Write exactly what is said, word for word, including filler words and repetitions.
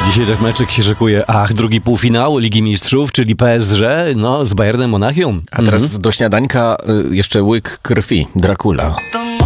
Dzisiaj też meczek się szykuje. Ach, drugi półfinał Ligi Mistrzów, czyli P S G, no, z Bayernem Monachium. A teraz do śniadańka y, jeszcze łyk krwi, Dracula.